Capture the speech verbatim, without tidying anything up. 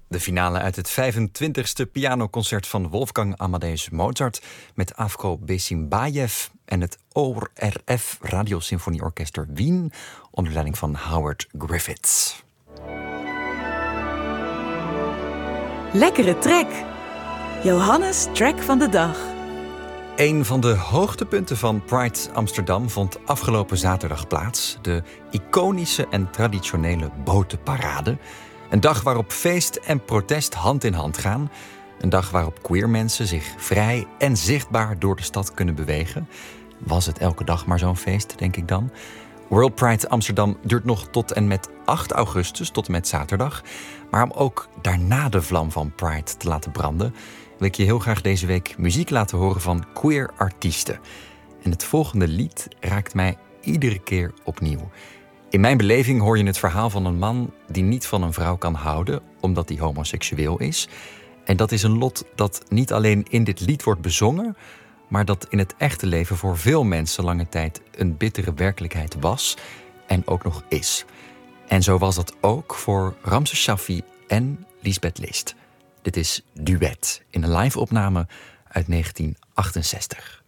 De finale uit het vijfentwintigste pianoconcert van Wolfgang Amadeus Mozart met Avro Besimbayev en het O R F Radiosymfonieorkester Wien onder leiding van Howard Griffiths. Lekkere track. Johannes' track van de dag. Een van de hoogtepunten van Pride Amsterdam vond afgelopen zaterdag plaats. De iconische en traditionele botenparade. Een dag waarop feest en protest hand in hand gaan. Een dag waarop queer mensen zich vrij en zichtbaar door de stad kunnen bewegen. Was het elke dag maar zo'n feest, denk ik dan. World Pride Amsterdam duurt nog tot en met acht augustus, tot en met zaterdag. Maar om ook daarna de vlam van Pride te laten branden, wil ik je heel graag deze week muziek laten horen van queer artiesten. En het volgende lied raakt mij iedere keer opnieuw. In mijn beleving hoor je het verhaal van een man die niet van een vrouw kan houden, omdat hij homoseksueel is. En dat is een lot dat niet alleen in dit lied wordt bezongen, maar dat in het echte leven voor veel mensen lange tijd een bittere werkelijkheid was en ook nog is. En zo was dat ook voor Ramses Shaffi en Liesbeth List. Dit is Duet in een live-opname uit negentien achtenzestig.